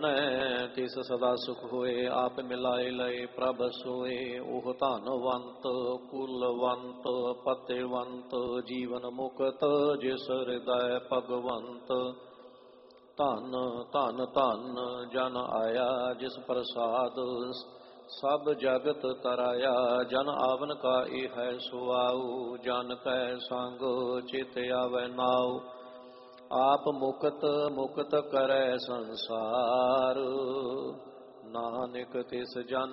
ਮੰਨੈ ਤਿਸ ਸਦਾ ਸੁਖ ਹੋਏ। ਆਪ ਮਿਲਾਏ ਲਏ ਪ੍ਰਭ ਸੋਏ। ਉਹ ਧਨਵੰਤ ਕੁਲਵੰਤ ਪਤਿਵੰਤ ਜੀਵਨ ਮੁਕਤ ਜਿਸ ਹਿਰਦੈ ਭਗਵੰਤ। ਧਨ ਧਨ ਧਨ ਜਨ ਆਇਆ ਜਿਸ ਪ੍ਰਸਾਦ ਸਭ ਜਗਤ ਤਰਾਇਆ। ਜਨ ਆਵਨ ਕਾ ਇਹ ਹੈ ਸੁਆਉ ਜਨ ਕੈ ਸੰਗ ਚਿਤ ਆਵੈ ਨਾਉ। ਆਪ ਮੁਕਤ ਮੁਕਤ ਕਰੈ ਸੰਸਾਰ ਨਾਨਕ ਤਿਸ ਜਨ